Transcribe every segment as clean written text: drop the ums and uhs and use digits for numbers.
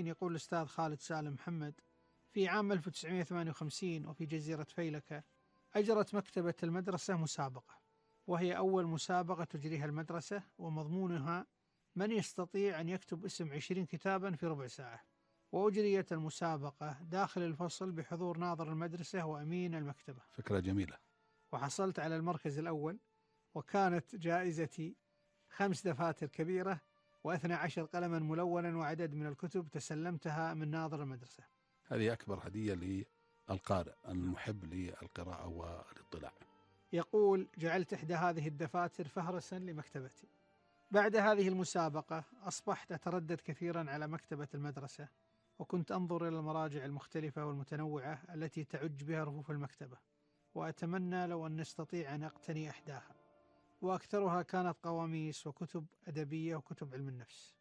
المستمعين، يقول الأستاذ خالد سالم محمد: في عام 1958 وفي جزيرة فيلكة أجرت مكتبة المدرسة مسابقة، وهي أول مسابقة تجريها المدرسة، ومضمونها من يستطيع أن يكتب اسم 20 كتابا في ربع ساعة. وأجريت المسابقة داخل الفصل بحضور ناظر المدرسة وأمين المكتبة. فكرة جميلة. وحصلت على المركز الأول، وكانت جائزتي 5 دفاتر كبيرة و12 قلما ملونا وعدد من الكتب تسلمتها من ناظر المدرسة. هذه أكبر هدية للقارئ المحب للقراءة والاطلاع. يقول: جعلت إحدى هذه الدفاتر فهرسا لمكتبتي. بعد هذه المسابقة أصبحت أتردد كثيرا على مكتبة المدرسة، وكنت أنظر إلى المراجع المختلفة والمتنوعة التي تعج بها رفوف المكتبة، وأتمنى لو أن نستطيع أن أقتني إحداها، وأكثرها كانت قواميس وكتب أدبية وكتب علم النفس.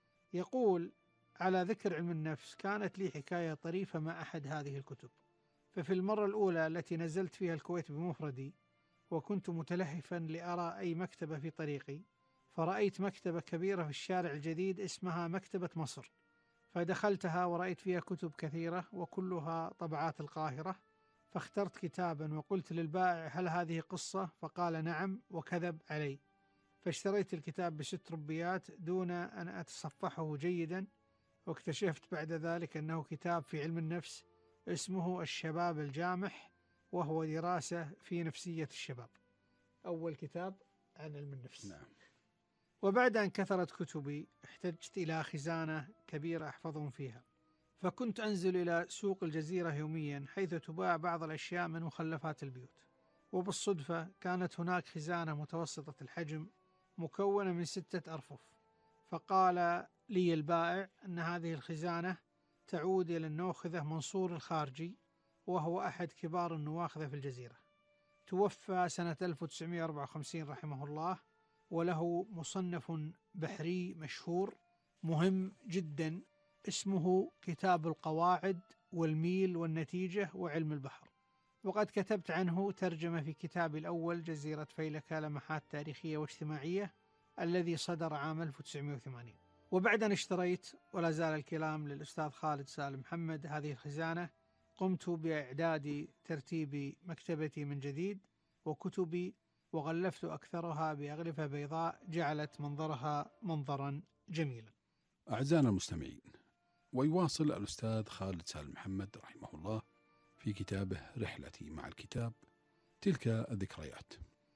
يقول: على ذكر علم النفس، كانت لي حكاية طريفة مع أحد هذه الكتب. ففي المرة الأولى التي نزلت فيها الكويت بمفردي، وكنت متلهفا لأرى أي مكتبة في طريقي، فرأيت مكتبة كبيرة في الشارع الجديد اسمها مكتبة مصر، فدخلتها ورأيت فيها كتب كثيرة وكلها طبعات القاهرة، فاخترت كتابا وقلت للبائع: هل هذه قصة؟ فقال: نعم، وكذب علي. فاشتريت الكتاب ب6 ربيات دون أن أتصفحه جيدا، واكتشفت بعد ذلك أنه كتاب في علم النفس اسمه الشباب الجامح، وهو دراسة في نفسية الشباب. أول كتاب عن علم النفس. نعم. وبعد أن كثرت كتبي احتجت إلى خزانة كبيرة أحفظهم فيها، فكنت أنزل إلى سوق الجزيرة يوميا، حيث تباع بعض الأشياء من مخلفات البيوت. وبالصدفة كانت هناك خزانة متوسطة الحجم مكونة من 6 أرفف، فقال لي البائع أن هذه الخزانة تعود إلى النوخذة منصور الخارجي، وهو أحد كبار النواخذة في الجزيرة. توفى سنة 1954 رحمه الله، وله مصنف بحري مشهور مهم جدا اسمه كتاب القواعد والميل والنتيجة وعلم البحر، وقد كتبت عنه ترجمة في كتابي الأول جزيرة فيلكة لمحات تاريخية واجتماعية، الذي صدر عام 1980. وبعد أن اشتريت، ولا زال الكلام للأستاذ خالد سالم محمد، هذه الخزانة، قمت بإعداد ترتيب مكتبتي من جديد وكتبي، وغلفت أكثرها بأغلفة بيضاء جعلت منظرها منظرا جميلا. أعزائنا المستمعين، ويواصل الأستاذ خالد سالم محمد رحمه الله في كتابه رحلتي مع الكتاب تلك الذكريات،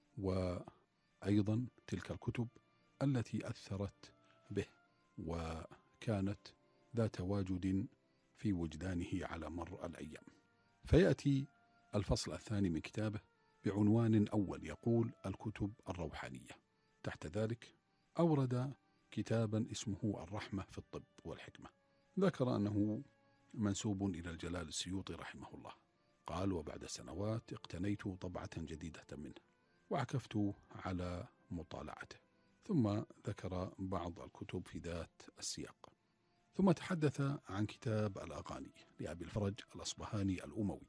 وأيضا تلك الكتب التي أثرت به وكانت ذات واجد في وجدانه على مر الأيام. فيأتي الفصل الثاني من كتابه بعنوان أول يقول: الكتب الروحانية. تحت ذلك أورد كتابا اسمه الرحمة في الطب والحكمة. ذكر أنه منسوب إلى الجلال السيوطي رحمه الله. قال: وبعد سنوات اقتنيت طبعة جديدة منه وعكفت على مطالعته. ثم ذكر بعض الكتب في ذات السياق، ثم تحدث عن كتاب الأغاني لأبي الفرج الأصبهاني الأموي.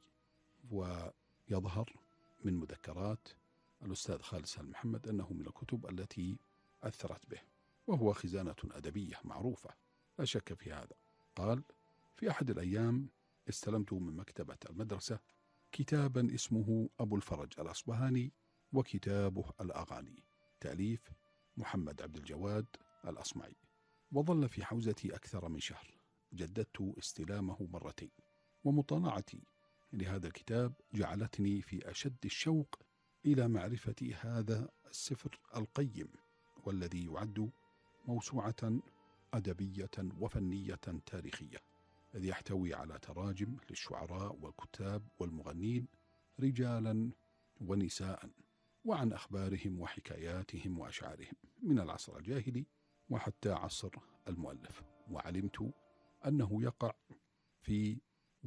ويظهر من مذكرات الأستاذ خالد سالم محمد أنه من الكتب التي أثرت به، وهو خزانة أدبية معروفة لا شك في هذا. قال: في أحد الأيام استلمت من مكتبة المدرسة كتابا اسمه أبو الفرج الأصبهاني وكتابه الأغاني، تأليف محمد عبد الجواد الأصمعي، وظل في حوزتي أكثر من شهر. جددت استلامه مرتين، ومطالعتي لهذا الكتاب جعلتني في أشد الشوق إلى معرفة هذا السفر القيم، والذي يعد موسوعة أدبية وفنية تاريخية، إذ يحتوي على تراجم للشعراء والكتاب والمغنين رجالا ونساء، وعن أخبارهم وحكاياتهم وأشعارهم من العصر الجاهلي وحتى عصر المؤلف. وعلمت أنه يقع في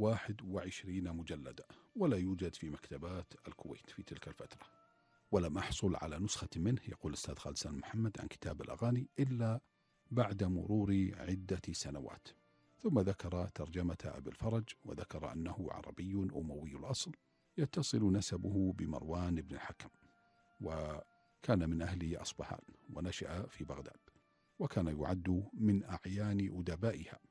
21 مجلدا، ولا يوجد في مكتبات الكويت في تلك الفترة. ولم أحصل على نسخة منه، يقول الأستاذ خالد سالم محمد، عن كتاب الأغاني إلا بعد مرور عدة سنوات. ثم ذكر ترجمة أبي الفرج، وذكر أنه عربي أموي الأصل يتصل نسبه بمروان بن الحكم، وكان من أهل أصبهان، ونشأ في بغداد، وكان يعد من أعيان أدبائها،